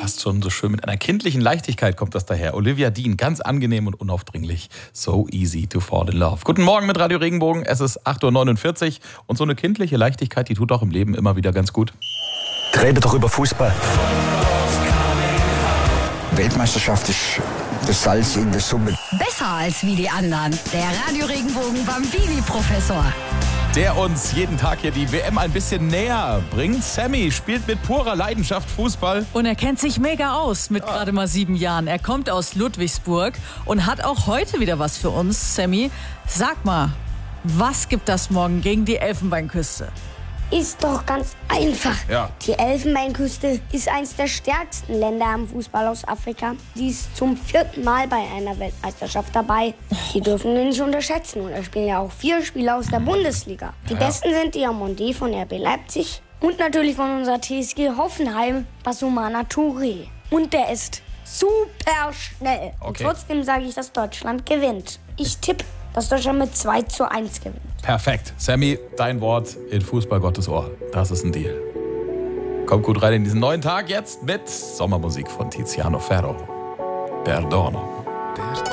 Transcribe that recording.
fast schon so schön. Mit einer kindlichen Leichtigkeit kommt das daher. Olivia Dean, ganz angenehm und unaufdringlich. So easy to fall in love. Guten Morgen mit Radio Regenbogen. Es ist 8.49 Uhr und so eine kindliche Leichtigkeit, die tut auch im Leben immer wieder ganz gut. Rede doch über Fußball. Weltmeisterschaft ist das Salz in der Suppe. Besser als wie die anderen. Der Radio Regenbogen Bambini-Professor. Der uns jeden Tag hier die WM ein bisschen näher bringt. Sammy spielt mit purer Leidenschaft Fußball. Und er kennt sich mega aus mit gerade mal 7 Jahren. Er kommt aus Ludwigsburg und hat auch heute wieder was für uns. Sammy, sag mal, was gibt das morgen gegen die Elfenbeinküste? Ist doch ganz einfach. Ja. Die Elfenbeinküste ist eines der stärksten Länder am Fußball aus Afrika. Die ist zum 4. Mal bei einer Weltmeisterschaft dabei. Die dürfen wir nicht unterschätzen. Und da spielen ja auch 4 Spieler aus der Bundesliga. Die besten sind Diamandé von RB Leipzig und natürlich von unserer TSG Hoffenheim, Basumana Touré. Und der ist super schnell. Okay. Und trotzdem sage ich, dass Deutschland gewinnt. Ich tippe, dass Deutschland mit 2:1 gewinnt. Perfekt. Sammy, dein Wort in Fußball Gottes Ohr. Das ist ein Deal. Kommt gut rein in diesen neuen Tag jetzt mit Sommermusik von Tiziano Ferro. Perdono.